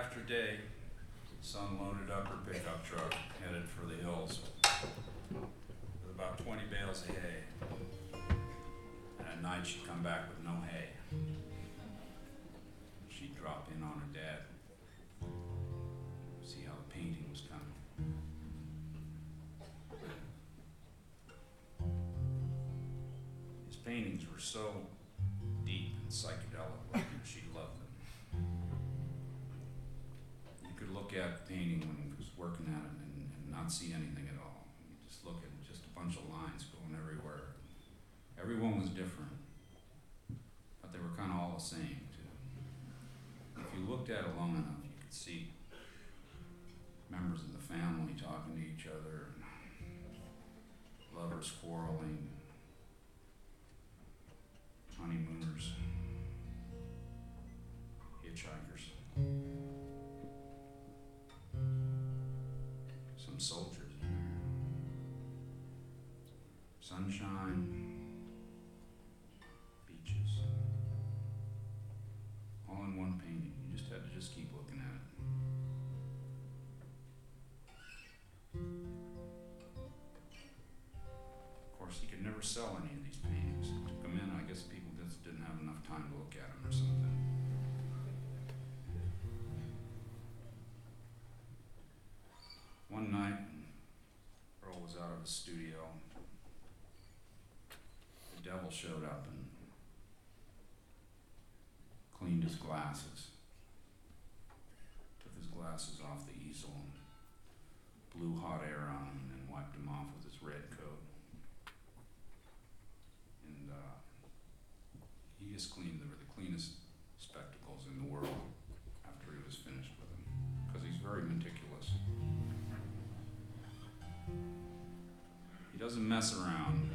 after day, son loaded up her pickup truck, headed for the hills with about 20 bales of hay. And at night she'd come back with no hay. She'd drop in on her dad, see how the painting was coming. His paintings were so deep and psychedelic looking, she loved them. You could look at the painting when he was working at it and not see anything at all. You just look at just a bunch of lines going everywhere. Everyone was different, but they were kind of all the same too. If you looked at it long enough, you could see members of the family talking to each other, and lovers quarreling, honeymooners, hitchhikers, some soldiers in there, sunshine, beaches, all in one painting. You just had to just keep looking at it. Of course, he could never sell any of these paintings. He took them in. I guess people just didn't have enough time to look at them or something. One night, Earl was out of his studio. The devil showed up and cleaned his glasses. Took his glasses off the easel and blew hot air on him and then wiped him off with his red coat. And he just cleaned them. They were the cleanest spectacles in the world after he was finished with them, because he's very meticulous. He doesn't mess around.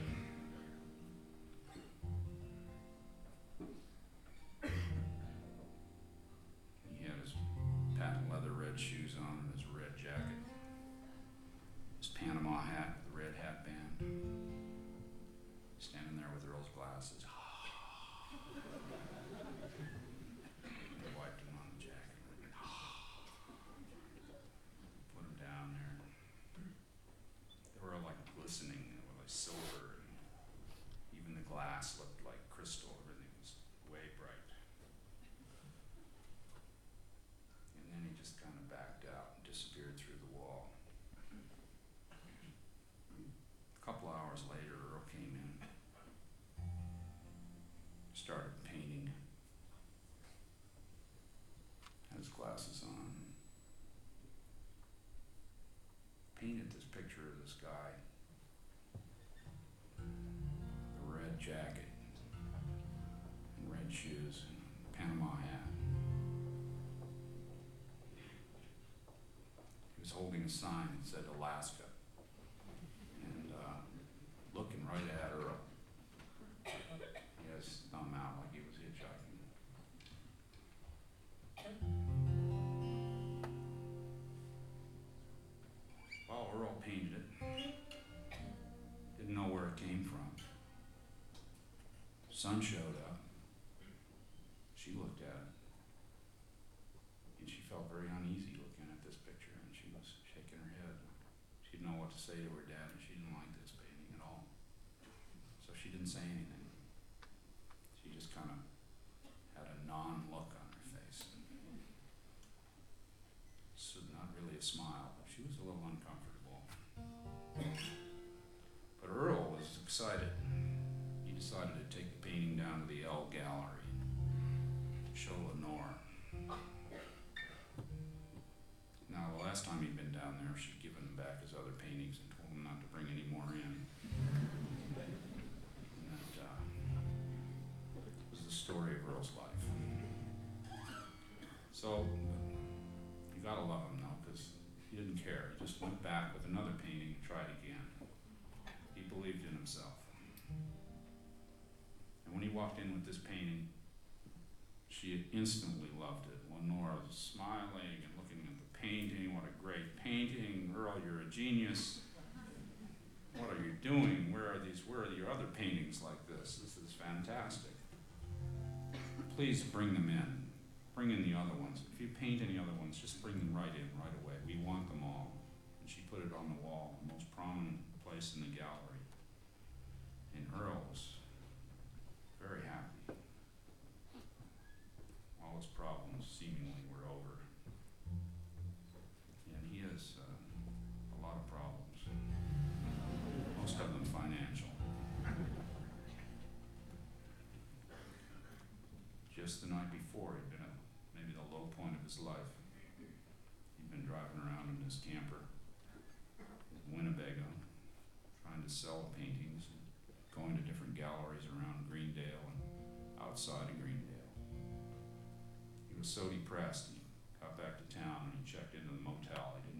He had his patent leather red shoes on and his red jacket, his Panama hat with the red hat band, standing there with Earl's glasses. He wiped him on the jacket. Put him down there. They were like glistening, they were like silver, and even the glass looked like crystal. Everything was way bright. And then he just kind of backed out and disappeared through the wall. A couple hours later, Earl came in, started painting, had his glasses on, painted this picture of this guy, the red jacket and red shoes and Panama hat. He was holding a sign that said Alaska and looking right at Earl. He had his thumb out like he was hitchhiking. While Earl painted it, didn't know where it came from. Sun showed up. She looked at it, and she felt very uneasy looking at this picture, and she was shaking her head. She didn't know what to say to her dad, and she didn't like this painting at all. So she didn't say anything. She just kind of had a non-look on her face. So not really a smile, but she was a little uncomfortable. But Earl was excited. He decided to take the painting down to the Elle Gallery and show Lenore. Now, the last time he'd been down there, she'd given him back his other paintings and told him not to bring any more in. And that was the story of Earl's life. So, you gotta love him though, because he didn't care. He just went back with another painting and tried again. He believed in himself. And when he walked in with this painting, she instantly loved it. Lenore was smiling and looking at the painting. What a great painting. Earl, you're a genius. What are you doing? Where are your other paintings like this? This is fantastic. Please bring them in. bring in the other ones. If you paint any other ones, just bring them right in, right away. We want them all. And she put it on the wall, the most prominent place in the gallery. And Earl was very happy. All his problems seemingly were over. And he has a lot of problems. Most of them financial. Just the night before, he'd been at maybe the low point of his life. He'd been driving around in his camper in Winnebago, trying to sell paintings, and going to different galleries around Greendale and outside of Greendale. He was so depressed, he got back to town and he checked into the motel. He